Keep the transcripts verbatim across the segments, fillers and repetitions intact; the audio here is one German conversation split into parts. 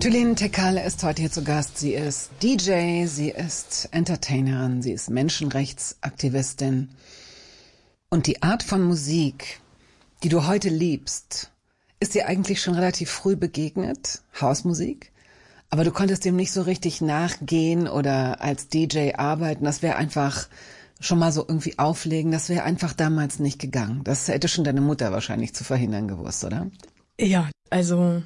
Tülin Tekal ist heute hier zu Gast. Sie ist D J, sie ist Entertainerin, sie ist Menschenrechtsaktivistin. Und die Art von Musik, die du heute liebst, ist dir eigentlich schon relativ früh begegnet, Hausmusik. Aber du konntest dem nicht so richtig nachgehen oder als D J arbeiten. Das wäre einfach schon mal so irgendwie auflegen. Das wäre einfach damals nicht gegangen. Das hätte schon deine Mutter wahrscheinlich zu verhindern gewusst, oder? Ja, also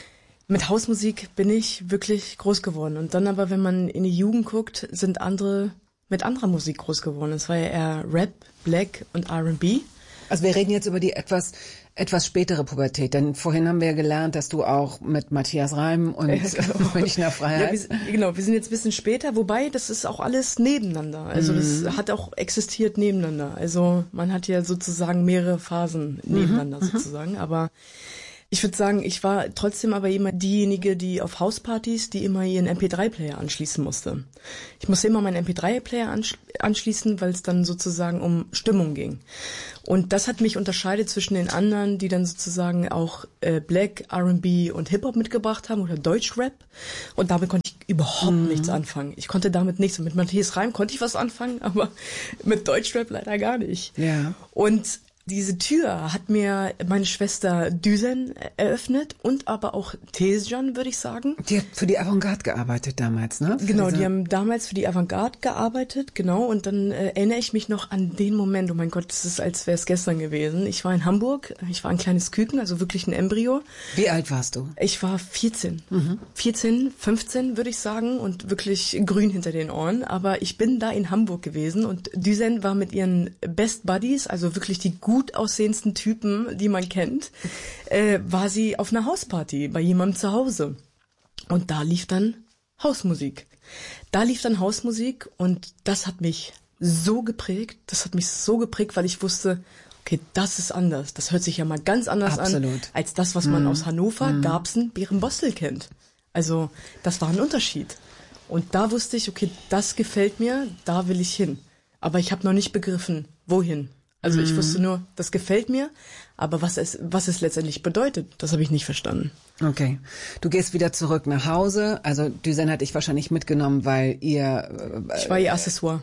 mit Hausmusik bin ich wirklich groß geworden. Und dann aber, wenn man in die Jugend guckt, sind andere mit anderer Musik groß geworden. Es war ja eher Rap, Black und R and B. Also wir reden jetzt über die etwas etwas spätere Pubertät, denn vorhin haben wir ja gelernt, dass du auch mit Matthias Reim und ja, genau. Münchner Freiheit... Ja, wir, genau, wir sind jetzt ein bisschen später, wobei das ist auch alles nebeneinander. Also mhm. das hat auch existiert nebeneinander. Also man hat ja sozusagen mehrere Phasen nebeneinander mhm. sozusagen, aber... Ich würde sagen, ich war trotzdem aber immer diejenige, die auf Hauspartys, die immer ihren M P drei Player anschließen musste. Ich musste immer meinen M P drei Player anschließen, weil es dann sozusagen um Stimmung ging. Und das hat mich unterscheidet zwischen den anderen, die dann sozusagen auch äh, Black, R and B und Hip-Hop mitgebracht haben oder Deutschrap. Und damit konnte ich überhaupt mhm. nichts anfangen. Ich konnte damit nichts. Und mit Matthias Reim konnte ich was anfangen, aber mit Deutschrap leider gar nicht. Ja. Und diese Tür hat mir meine Schwester Düsen eröffnet und aber auch Tezcan, würde ich sagen. Die hat für die Avantgarde gearbeitet damals, ne? Für genau, die haben damals für die Avantgarde gearbeitet, genau. Und dann äh, erinnere ich mich noch an den Moment, oh mein Gott, das ist, als wäre es gestern gewesen. Ich war in Hamburg, ich war ein kleines Küken, also wirklich ein Embryo. Wie alt warst du? Ich war vierzehn. Mhm. vierzehn, fünfzehn würde ich sagen und wirklich grün hinter den Ohren. Aber ich bin da in Hamburg gewesen und Düsen war mit ihren Best Buddies, also wirklich die gut aussehendsten Typen, die man kennt, äh, war sie auf einer Hausparty bei jemandem zu Hause. Und da lief dann Hausmusik. Da lief dann Hausmusik und das hat mich so geprägt, das hat mich so geprägt, weil ich wusste, okay, das ist anders. Das hört sich ja mal ganz anders Absolut. an, als das, was man mm. aus Hannover, mm. Garbsen, Berenbostel kennt. Also, das war ein Unterschied. Und da wusste ich, okay, das gefällt mir, da will ich hin. Aber ich habe noch nicht begriffen, wohin. Also ich wusste nur, das gefällt mir, aber was es, was es letztendlich bedeutet, das habe ich nicht verstanden. Okay. Du gehst wieder zurück nach Hause. Also Düsen hat dich wahrscheinlich mitgenommen, weil ihr... Äh, ich war ihr Accessoire.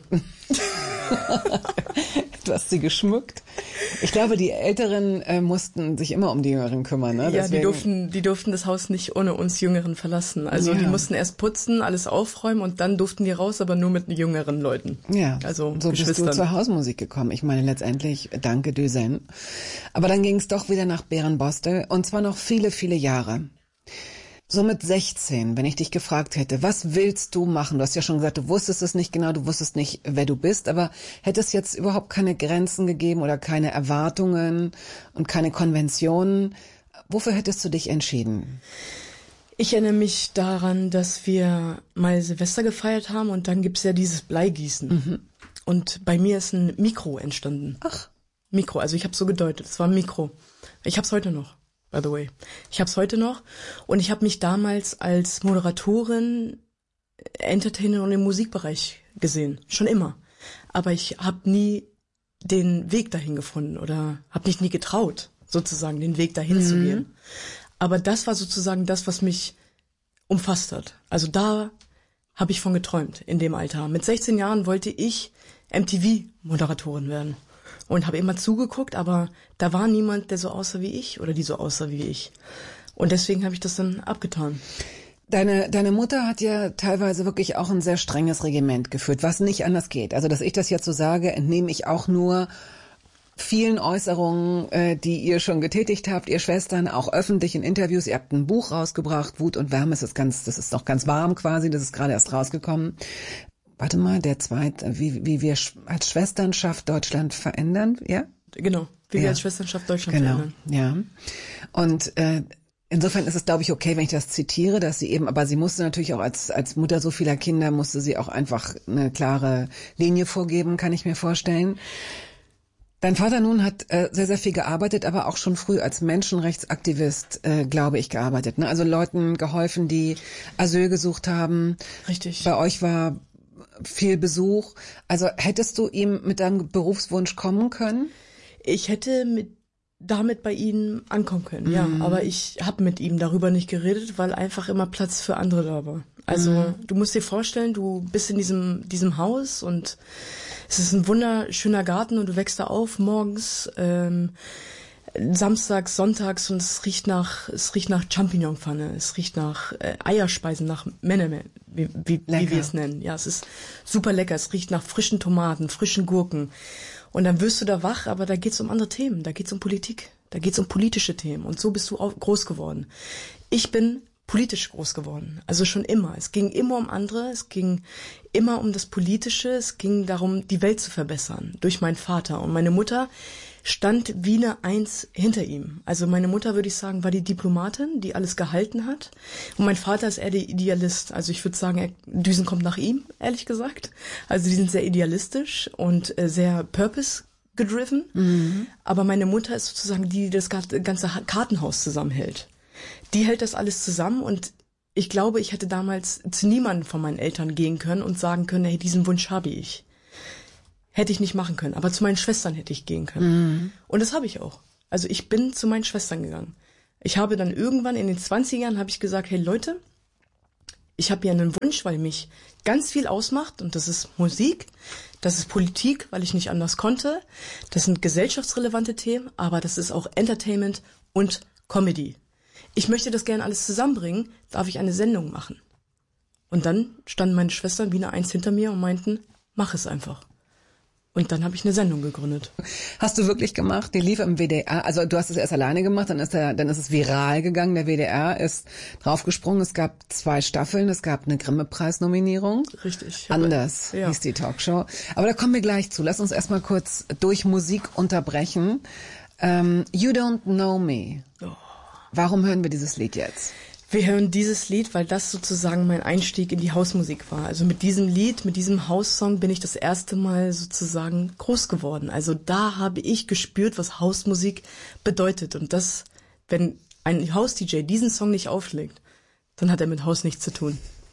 Du hast sie geschmückt. Ich glaube, die Älteren äh, mussten sich immer um die Jüngeren kümmern. Ne? Ja, Deswegen... die durften, die durften das Haus nicht ohne uns Jüngeren verlassen. Also ja. Die mussten erst putzen, alles aufräumen und dann durften die raus, aber nur mit jüngeren Leuten. Ja, also so bist du zur Hausmusik gekommen. Ich meine letztendlich, danke Düsen. Aber dann ging es doch wieder nach Berenbostel und zwar noch viele, viele Jahre. So mit sechzehn, wenn ich dich gefragt hätte, was willst du machen? Du hast ja schon gesagt, du wusstest es nicht genau, du wusstest nicht, wer du bist, aber hätte es jetzt überhaupt keine Grenzen gegeben oder keine Erwartungen und keine Konventionen? Wofür hättest du dich entschieden? Ich erinnere mich daran, dass wir mal Silvester gefeiert haben und dann gibt's ja dieses Bleigießen. Mhm. Und bei mir ist ein Mikro entstanden. Ach. Mikro, also ich habe so gedeutet, es war ein Mikro. Ich habe es heute noch. By the way. Ich habe es heute noch und ich habe mich damals als Moderatorin, Entertainerin im Musikbereich gesehen, schon immer. Aber ich habe nie den Weg dahin gefunden oder habe mich nie getraut, sozusagen den Weg dahin mhm. zu gehen. Aber das war sozusagen das, was mich umfasst hat. Also da habe ich von geträumt in dem Alter. Mit sechzehn Jahren wollte ich M T V-Moderatorin werden. Und habe immer zugeguckt, aber da war niemand, der so aussah wie ich oder die so aussah wie ich. Und deswegen habe ich das dann abgetan. Deine, deine Mutter hat ja teilweise wirklich auch ein sehr strenges Regiment geführt, was nicht anders geht. Also, dass ich das jetzt so sage, entnehme ich auch nur vielen Äußerungen, äh, die ihr schon getätigt habt, ihr Schwestern, auch öffentlich in Interviews. Ihr habt ein Buch rausgebracht, Wut und Wärme, es ist ganz, das ist noch ganz warm quasi, das ist gerade erst rausgekommen. Warte mal, der zweite, wie, wie wir als Schwesternschaft Deutschland verändern, ja? Genau, wie ja. wir als Schwesternschaft Deutschland genau. verändern. Ja. Und äh, insofern ist es, glaube ich, okay, wenn ich das zitiere, dass sie eben, aber sie musste natürlich auch als als Mutter so vieler Kinder, musste sie auch einfach eine klare Linie vorgeben, kann ich mir vorstellen. Dein Vater nun hat äh, sehr, sehr viel gearbeitet, aber auch schon früh als Menschenrechtsaktivist, äh, glaube ich, gearbeitet. Ne? Also Leuten geholfen, die Asyl gesucht haben. Richtig. Bei euch war viel Besuch. Also hättest du ihm mit deinem Berufswunsch kommen können? Ich hätte mit damit bei ihm ankommen können, ja. Mhm. Aber ich habe mit ihm darüber nicht geredet, weil einfach immer Platz für andere da war. Also mhm. du musst dir vorstellen, du bist in diesem diesem Haus und es ist ein wunderschöner Garten und du wächst da auf morgens, ähm, samstags, sonntags und es riecht nach es riecht nach Champignonpfanne, es riecht nach äh, Eierspeisen, nach Menemen, wie, wie, wie wir es nennen. Ja, es ist super lecker. Es riecht nach frischen Tomaten, frischen Gurken. Und dann wirst du da wach, aber da geht's um andere Themen, da geht's um Politik, da geht's um politische Themen und so bist du auch groß geworden. Ich bin politisch groß geworden, also schon immer. Es ging immer um andere, es ging immer um das Politische, es ging darum, die Welt zu verbessern durch meinen Vater. Und meine Mutter stand wie eine Eins hinter ihm. Also meine Mutter, würde ich sagen, war die Diplomatin, die alles gehalten hat. Und mein Vater ist eher der Idealist. Also ich würde sagen, er, Düsen kommt nach ihm, ehrlich gesagt. Also die sind sehr idealistisch und äh, sehr purpose-gedriven. Mhm. Aber meine Mutter ist sozusagen die, die das ganze Kartenhaus zusammenhält. Die hält das alles zusammen und ich glaube, ich hätte damals zu niemandem von meinen Eltern gehen können und sagen können, hey, diesen Wunsch habe ich. Hätte ich nicht machen können, aber zu meinen Schwestern hätte ich gehen können. Mhm. Und das habe ich auch. Also ich bin zu meinen Schwestern gegangen. Ich habe dann irgendwann in den zwanzigern habe ich gesagt, hey Leute, ich habe hier einen Wunsch, weil mich ganz viel ausmacht und das ist Musik, das ist Politik, weil ich nicht anders konnte, das sind gesellschaftsrelevante Themen, aber das ist auch Entertainment und Comedy. Ich möchte das gerne alles zusammenbringen, darf ich eine Sendung machen? Und dann standen meine Schwestern wie eine Eins hinter mir und meinten, mach es einfach. Und dann habe ich eine Sendung gegründet. Hast du wirklich gemacht? Die lief im W D R. Also du hast es erst alleine gemacht, dann ist er, dann ist es viral gegangen. Der W D R ist draufgesprungen. Es gab zwei Staffeln. Es gab eine Grimme-Preis-Nominierung. Richtig. Anders ja. hieß die Talkshow. Aber da kommen wir gleich zu. Lass uns erstmal kurz durch Musik unterbrechen. Um, You Don't Know Me. Oh. Warum hören wir dieses Lied jetzt? Wir hören dieses Lied, weil das sozusagen mein Einstieg in die Hausmusik war. Also mit diesem Lied, mit diesem Haussong bin ich das erste Mal sozusagen groß geworden. Also da habe ich gespürt, was Hausmusik bedeutet. Und das, wenn ein Haus-D J diesen Song nicht auflegt, dann hat er mit Haus nichts zu tun.